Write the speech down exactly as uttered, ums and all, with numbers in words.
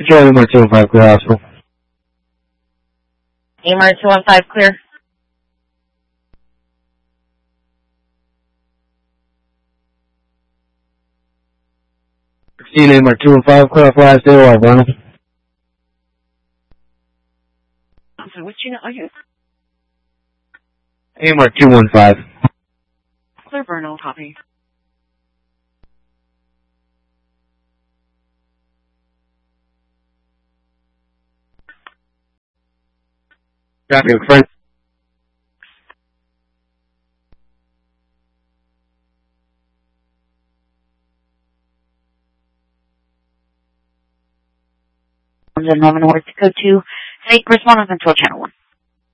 Charlie Mark two one five, clear hospital. A M R two one five, clear. sixteen A M R two one five, clear off last day, alive, Arnold. So which unit are you? A M R two one five. Clear Vernal, copy. Copy, friend. eleven North, code two, take responders until channel one.